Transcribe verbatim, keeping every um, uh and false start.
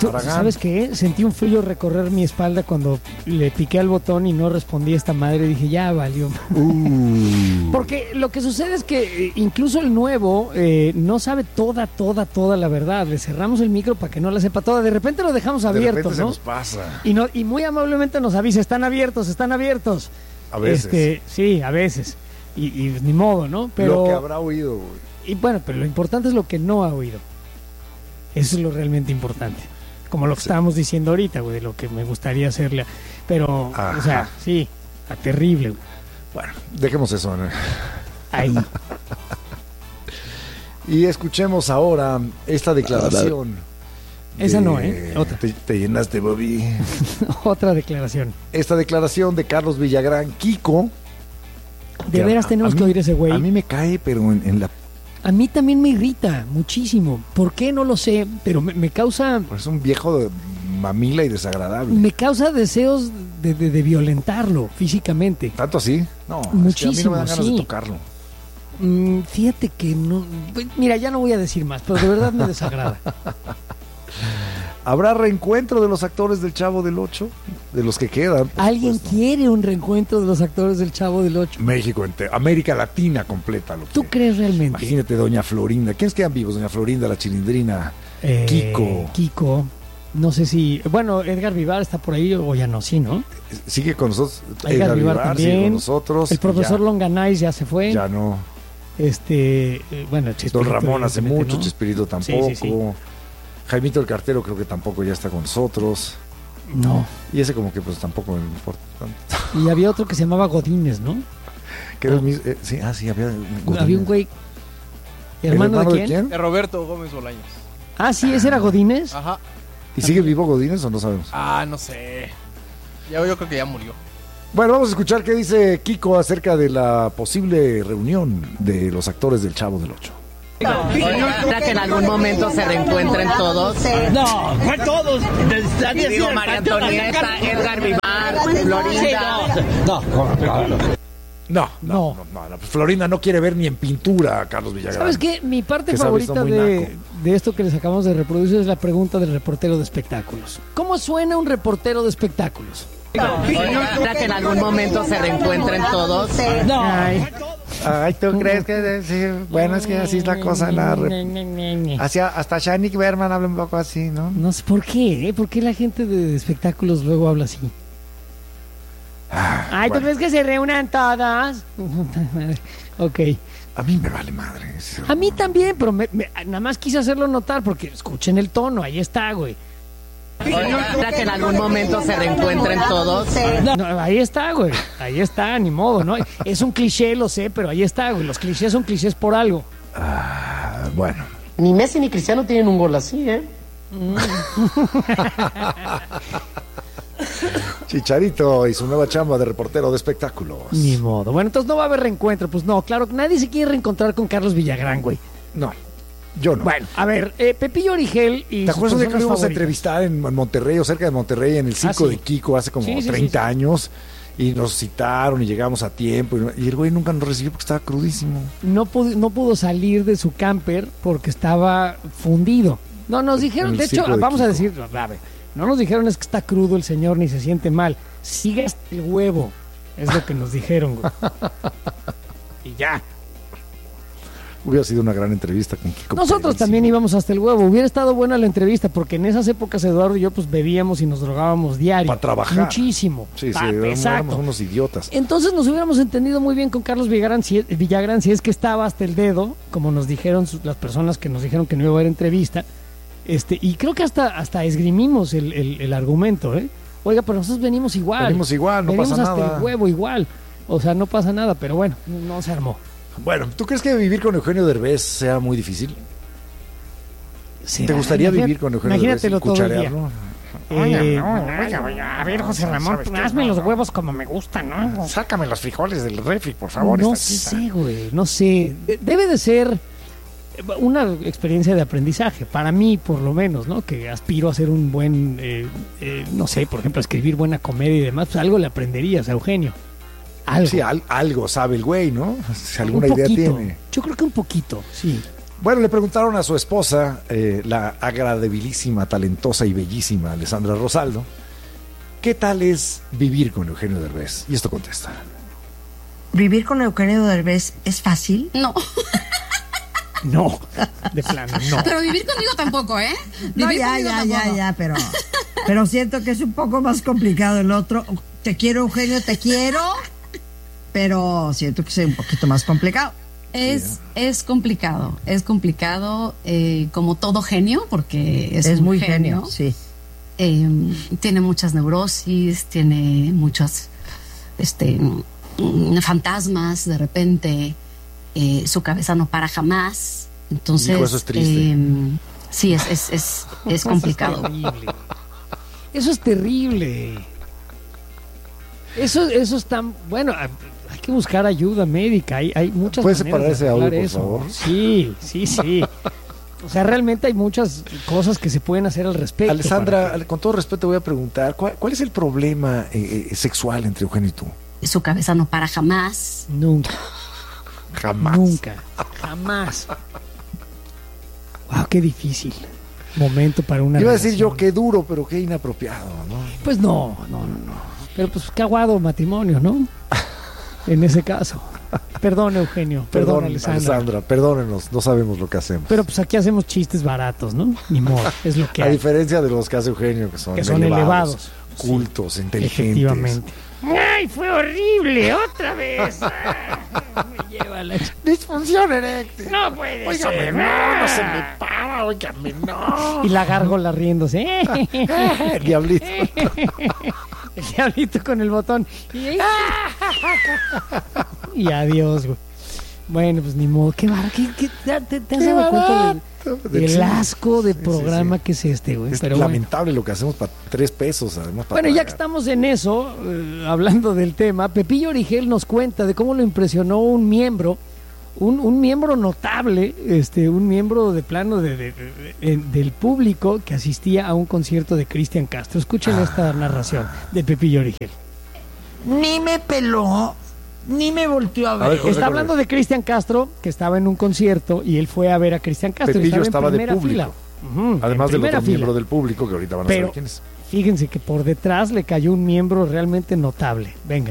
¿Tú, Aragán. ¿Sabes qué? Sentí un frío recorrer mi espalda cuando le piqué al botón y no respondí a esta madre. Dije, ya valió. Uh. Porque lo que sucede es que eh, incluso el nuevo eh, no sabe toda, toda, toda la verdad. Le cerramos el micro para que no la sepa toda. De repente lo dejamos De abierto, repente se ¿no? nos pasa. Y, no, y muy amablemente nos avisa, están abiertos, están abiertos. A veces. Este, sí, a veces. Y, y ni modo, ¿no? Pero, Lo que habrá oído, güey. y bueno, pero lo importante es lo que no ha oído. Eso es lo realmente importante. Como lo que Sí. estábamos diciendo ahorita, güey, de lo que me gustaría hacerle. Pero, Ajá. o sea, sí, está terrible, güey. Bueno, dejemos eso, ¿no? Ahí. Y escuchemos ahora esta declaración. Esa de- no, ¿eh? Otra. Te, te llenaste, Bobby. Otra declaración. Esta declaración de Carlos Villagrán, Kiko. De que veras a- tenemos a que mí- oír ese güey. A mí me cae, pero en, en la. A mí también me irrita muchísimo. ¿Por qué? No lo sé, pero me, me causa Es un viejo de mamila y desagradable. me causa deseos de, de- de violentarlo físicamente. ¿Tanto así? No, es que a mí no Muchísimo, me dan ganas sí. de tocarlo. Mm, fíjate que no... pues, mira, ya no voy a decir más, pero de verdad me desagrada. ¿Habrá reencuentro de los actores del Chavo del Ocho? De los que quedan. por ¿Alguien supuesto. quiere un reencuentro de los actores del Chavo del Ocho? México entero, América Latina completa. Lo ¿Tú que- crees realmente? Imagínate, Doña Florinda. ¿Quiénes quedan vivos? Doña Florinda, la Chilindrina, Eh, Kiko. Kiko. No sé si... Bueno, Edgar Vivar está por ahí o ya no, sí, ¿no? Sigue con nosotros. Edgar Edgar Vivar Vivar sigue también. con nosotros. El profesor ya, Longanais ya se fue. ya no. Este... eh, bueno, Chespirito, Don Ramón hace evidentemente, mucho, ¿no? Chespirito tampoco. Sí, sí, sí. Jaimito el Cartero creo que tampoco ya está con nosotros. No. Y ese como que pues tampoco me importa tanto. Y había otro que se llamaba Godínez, ¿no? Que era el mismo, eh, sí, ah, sí, había un Había un güey... ¿El ¿Hermano, de quién? De Roberto Gómez Bolaños. Ah, sí, ese era Godínez. Ajá. ¿Y sigue vivo Godínez o no sabemos? Ah, no sé. Ya, yo creo que ya murió. Bueno, vamos a escuchar qué dice Kiko acerca de la posible reunión de los actores del Chavo del Ocho. ¿Para que en algún momento se reencuentren todos? No, fue todos. Y digo, María Antonieta, Edgar Vivar, Florinda. No, no, no. No, no, No. no, no, no. Florinda no quiere ver ni en pintura a Carlos Villagrán. ¿Sabes qué? Mi parte Que se ha visto favorita muy de, naco. de esto que les acabamos de reproducir es la pregunta del reportero de espectáculos. ¿Cómo suena un reportero de espectáculos? ¿Para que en algún momento se reencuentren todos? No. Ay. Ay, ¿tú crees que sí? Bueno, es que así es la cosa en la rep- Hacia, hasta Shanik Berman habla un poco así, ¿no? No sé por qué, ¿eh? ¿Por qué la gente de espectáculos luego habla así? Ay, ¿tú bueno. crees que se reúnan todas? Ok. A mí me vale madre. eso. A mí también, pero me- me- nada más quise hacerlo notar porque escuchen el tono, ahí está, güey. ¿Para que en algún momento se reencuentren todos? No, ahí está, güey. Ahí está, ni modo, ¿no? Es un cliché, lo sé, pero ahí está, güey. Los clichés son clichés por algo. Ah, bueno. Ni Messi ni Cristiano tienen un gol así, ¿eh? Chicharito y su nueva chamba de reportero de espectáculos. Ni modo. Bueno, entonces no va a haber reencuentro. Pues no, claro, nadie se quiere reencontrar con Carlos Villagrán, güey. No, yo no. Bueno, a ver, eh, Pepillo Origel y ¿Te sus acuerdas de que personas fuimos a favoritas? entrevistar en, en Monterrey o cerca de Monterrey en el circo sí. de Kiko hace como Sí, sí, sí, treinta sí. años? Y nos citaron y llegamos a tiempo. Y, y el güey nunca nos recibió porque estaba crudísimo. No pudo, no pudo salir de su camper porque estaba fundido. No, nos En dijeron, el de hecho, circo de vamos a Kiko. decir, a ver, no nos dijeron es que está crudo el señor ni se siente mal. Siga este huevo. Es lo que nos dijeron, güey. Y ya. Hubiera sido una gran entrevista con Kiko. Nosotros Pedrísimo. también íbamos hasta el huevo. Hubiera estado buena la entrevista porque en esas épocas Eduardo y yo pues bebíamos y nos drogábamos diario. Pa' trabajar. Muchísimo. Sí, sí, Ah, éramos, exacto. éramos unos idiotas. Entonces nos hubiéramos entendido muy bien con Carlos Villagrán si, Villagrán, si es que estaba hasta el dedo, como nos dijeron sus- las personas que nos dijeron que no iba a haber entrevista. Este, y creo que hasta, hasta esgrimimos el, el- el argumento, ¿eh? Oiga, pero nosotros venimos igual. Venimos igual, no venimos pasa hasta nada. el huevo igual. O sea, no pasa nada, pero bueno, no se armó. Bueno, ¿tú crees que vivir con Eugenio Derbez sea muy difícil? ¿Te ¿Será? gustaría Imagínate- vivir con Eugenio Derbez y imagínatelo todo el día. cucharearlo? Eh, Oiga, oiga, a ver, José Ramón, hazme los huevos como me gustan, ¿no? Sácame los frijoles del refri, por favor. no esta cita. sé, güey, no sé. De- Debe de ser una experiencia de aprendizaje, para mí por lo menos, ¿no? Que aspiro a ser un buen, eh, eh, no sé, por ejemplo, a escribir buena comedia y demás, pues algo le aprenderías a Eugenio. Algo. Sí, al- algo sabe el güey, ¿no? Si alguna un idea poquito. tiene. Yo creo que un poquito, sí. Bueno, le preguntaron a su esposa, eh, la agradabilísima, talentosa y bellísima Alessandra Rosaldo, ¿qué tal es vivir con Eugenio Derbez? Y esto contesta. ¿Vivir con Eugenio Derbez es fácil? No. No, de plano, no. Pero vivir conmigo tampoco, ¿eh? Vivir No, ya, conmigo ya, tampoco. ya, ya, pero, pero siento que es un poco más complicado el otro. Te quiero, Eugenio, te quiero, pero siento que es un poquito más complicado. Es, es complicado, es complicado, eh, como todo genio, porque es, Es un muy genio. genio, sí. Eh, tiene muchas neurosis, tiene muchos este, mm, fantasmas de repente. Eh, su cabeza no para jamás. Entonces, Hijo, eso es triste. eh, sí, es, es, es, es complicado. Eso es terrible. Eso, eso es tan bueno. Hay que buscar ayuda médica. Hay, hay muchas ¿Puedes maneras separar de ese audio, arreglar por eso. favor? Sí, sí, sí. O sea, realmente hay muchas cosas que se pueden hacer al respecto. Alessandra, para con todo respeto voy a preguntar, ¿cuál, cuál es el problema eh, eh, sexual entre Eugenio y tú? Su cabeza no para jamás. que- Nunca, Jamás. nunca, jamás. Wow, qué difícil momento para una Iba a decir relación. yo qué duro, pero qué inapropiado, ¿no? Pues no, no, no, no. Pero pues qué aguado matrimonio, ¿no? En ese caso. Perdón, Eugenio. Perdón, Perdón, Alessandra. Alessandra, perdónenos, no sabemos lo que hacemos. Pero pues aquí hacemos chistes baratos, ¿no? Ni modo, es lo que A hay. diferencia de los que hace Eugenio, que son, Que son elevados. cultos, inteligentes. Efectivamente. ¡Ay, fue horrible! ¡Otra vez! Me lleva la ch- Disfunción eréctil. No puede Óigame, ser. no, no se me para, óigame, no. Y la gárgola riéndose. El diablito. El diablito con el botón. Y, y adiós, güey. Bueno, pues ni modo. Qué barato. ¿Qué, qué- te, te- te has Qué dado cuenta barato. del, del Sí. asco de Sí, sí, programa sí. que es este, güey? Es Pero bueno. lamentable lo que hacemos para tres pesos, además. Para Bueno, ya pagar. que estamos en eso, eh, hablando del tema, Pepillo Origel nos cuenta de cómo lo impresionó un miembro, un, un miembro notable, este, un miembro de plano de, de- de- de- del público que asistía a un concierto de Cristian Castro. Escuchen esta narración de Pepillo Origel. Ni me peló, ni me volteó a A ver, ver. Jorge, Está hablando de Cristian Castro, que estaba en un concierto y él fue a ver a Cristian Castro. y Pepillo estaba estaba en de primera público. fila. Ujú, Además en del primera otro fila. miembro del público, que ahorita van a Pero saber quién es. fíjense que por detrás le cayó un miembro realmente notable. Venga.